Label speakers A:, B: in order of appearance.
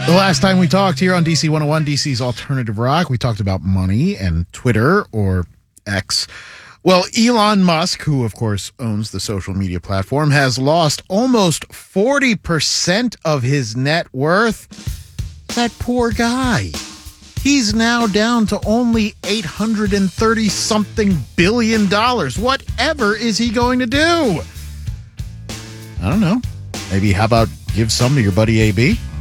A: The last time we talked here on DC 101, DC's Alternative Rock, we talked about money and Twitter, or X. Well, Elon Musk, who of course owns the social media platform, has lost almost 40% of his net worth. That poor guy. He's now down to only $830-something billion. Whatever is he going to do? I don't know. Maybe how about give some to your buddy AB?